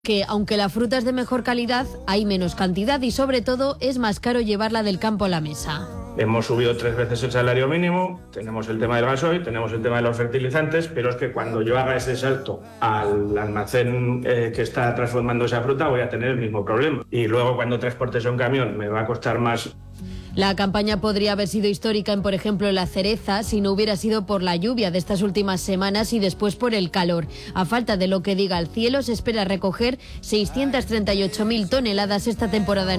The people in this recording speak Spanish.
Que aunque la fruta es de mejor calidad, hay menos cantidad y sobre todo es más caro llevarla del campo a la mesa. Hemos subido 3 veces el salario mínimo, tenemos el tema del gasoil, tenemos el tema de los fertilizantes, pero es que cuando yo haga ese salto al almacén que está transformando esa fruta voy a tener el mismo problema. Y luego cuando transportes a un camión me va a costar más. La campaña podría haber sido histórica en, por ejemplo, la cereza si no hubiera sido por la lluvia de estas últimas semanas y después por el calor. A falta de lo que diga el cielo, se espera recoger 638.000 toneladas esta temporada en